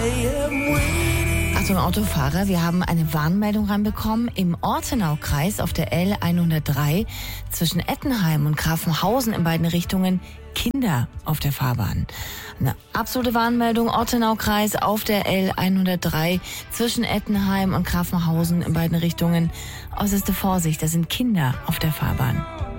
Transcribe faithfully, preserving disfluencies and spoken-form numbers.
Achtung Autofahrer, wir haben eine Warnmeldung reinbekommen. Im Ortenaukreis auf der L hundertdrei zwischen Ettenheim und Grafenhausen in beiden Richtungen Kinder auf der Fahrbahn. Eine absolute Warnmeldung, Ortenaukreis auf der L hundertdrei zwischen Ettenheim und Grafenhausen in beiden Richtungen. Äußerste Vorsicht, da sind Kinder auf der Fahrbahn.